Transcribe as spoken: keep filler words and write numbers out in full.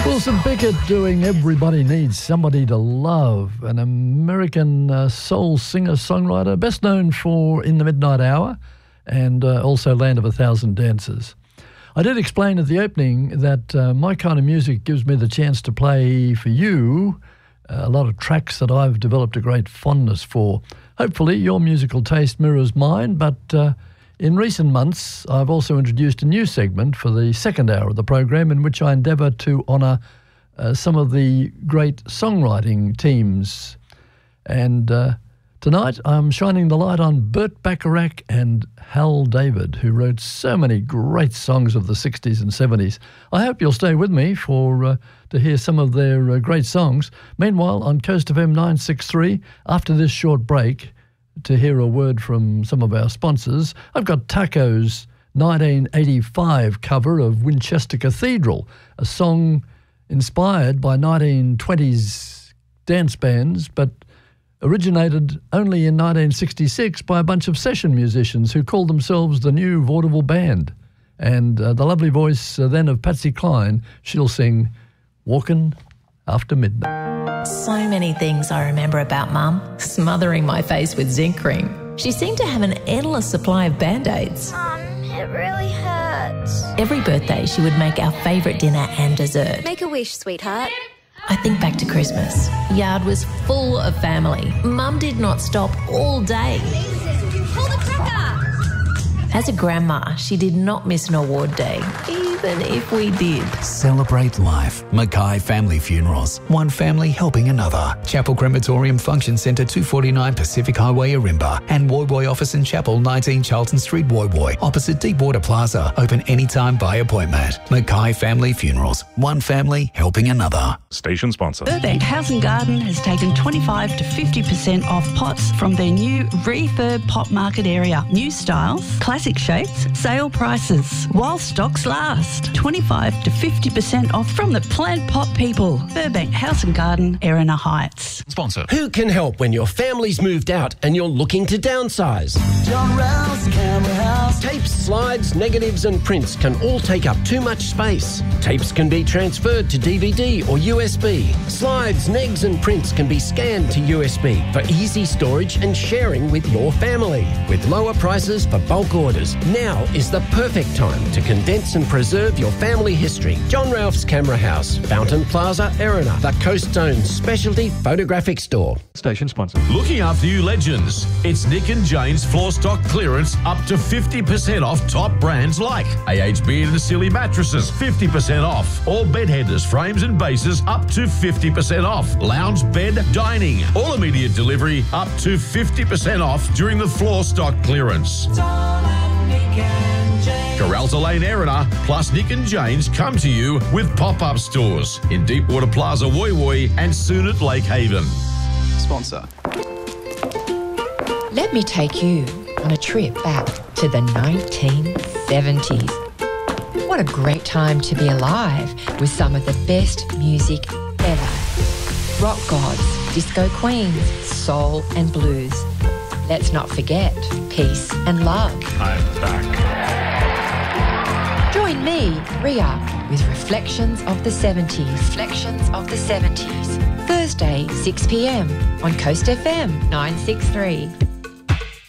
Wilson Pickett doing Everybody Needs Somebody to Love, an American uh, soul singer-songwriter, best known for In the Midnight Hour and uh, also Land of a Thousand Dances. I did explain at the opening that uh, my kind of music gives me the chance to play for you uh, a lot of tracks that I've developed a great fondness for. Hopefully your musical taste mirrors mine, but uh, in recent months I've also introduced a new segment for the second hour of the program in which I endeavour to honour uh, some of the great songwriting teams. And uh, tonight I'm shining the light on Burt Bacharach and Hal David, who wrote so many great songs of the sixties and seventies. I hope you'll stay with me for uh, to hear some of their uh, great songs. Meanwhile, on Coast F M nine sixty-three, after this short break, to hear a word from some of our sponsors, I've got Taco's nineteen eighty-five cover of Winchester Cathedral, a song inspired by nineteen twenties dance bands, but originated only in nineteen sixty-six by a bunch of session musicians who called themselves the New Vaudeville Band. And uh, the lovely voice uh, then of Patsy Cline, she'll sing Walkin' After Midnight. So many things I remember about Mum, smothering my face with zinc cream. She seemed to have an endless supply of Band-Aids. Mum, it really hurts. Every birthday she would make our favourite dinner and dessert. Make a wish, sweetheart. I think back to Christmas. Yard was full of family. Mum did not stop all day. Pull the cracker! As a grandma, she did not miss an award day, even if we did. Celebrate life. Mackay Family Funerals. One family helping another. Chapel Crematorium Function Centre, two forty-nine Pacific Highway, Arimba. And Woy Woy Office and Chapel, nineteen Charlton Street, Woy Woy. Opposite Deepwater Plaza. Open anytime by appointment. Mackay Family Funerals. One family helping another. Station sponsor. Burbank House and Garden has taken twenty-five to fifty percent off pots from their new refurb pot market area. New styles, classic shapes, sale prices. While stocks last. twenty-five to fifty percent off from the plant pot people. Burbank House and Garden, Erina Heights. Sponsor. Who can help when your family's moved out and you're looking to downsize? John Ralph's Camera House. Tapes, slides, negatives and prints can all take up too much space. Tapes can be transferred to D V D or U S B. Slides, negs and prints can be scanned to U S B for easy storage and sharing with your family. With lower prices for bulk orders, now is the perfect time to condense and preserve your family history. John Ralph's Camera House, Fountain Plaza, Erina, the Coast Zone's specialty photographic store. Station sponsor. Looking after you legends. It's Nick and Jane's floor stock clearance up to fifty percent off top brands like A H Beard and Silly mattresses, fifty percent off. All bed headers, frames and bases up to fifty percent off. Lounge bed, dining, all immediate delivery up to fifty percent off during the floor stock clearance. Corralta Lane, Erina, plus Nick and Jane's come to you with pop-up stores in Deepwater Plaza, Woy Woy, and soon at Lake Haven. Sponsor. Let me take you on a trip back to the nineteen seventies. What a great time to be alive with some of the best music ever. Rock gods, disco queens, soul and blues. Let's not forget peace and love. I'm back. Join me, Ria, with Reflections of the seventies. Reflections of the seventies. Thursday, six p m on Coast F M nine sixty-three.